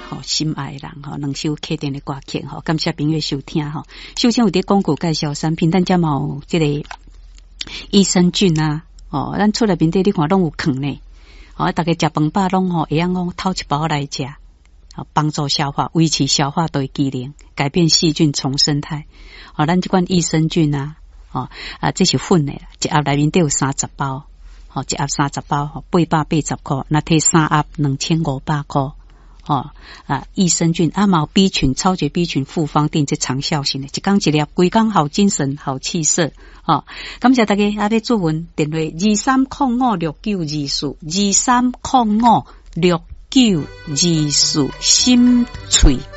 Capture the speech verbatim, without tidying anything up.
吼，心爱的人吼，两首客店的歌曲吼，感谢朋友收听吼。首先有啲广告介绍产品，咱家有这个益生菌啊，哦，咱出来面底你看拢有坑呢，哦，大家食饭饱拢吼，会样讲偷一包来食，哦，帮助消化，维持消化对机能，改变细菌重生态。哦，咱这款益生菌啊，哦啊，这是粉的，一盒内面都有三十包，哦，一盒三十包，吼，八百八十块，那摕三盒两千五百块。哦啊，益生菌啊，毛 B 群、超级 B 群复方定这长效型的，一缸一粒，规缸好精神、好气色。哦，感谢大家啊！要做文电话二三零五六九二四二三零五六九二四，心翠。